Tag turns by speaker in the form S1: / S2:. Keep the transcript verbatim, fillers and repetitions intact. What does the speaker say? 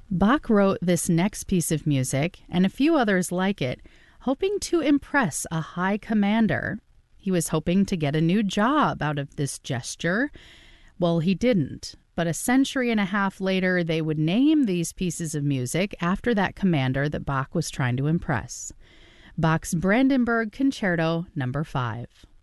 S1: Bach wrote this next piece of music and a few others like it, hoping to impress a high commander. He was hoping to get a new job out of this gesture. Well, he didn't, but a century and a half later, they would name these pieces of music after that commander that Bach was trying to impress. Bach's Brandenburg Concerto Number five.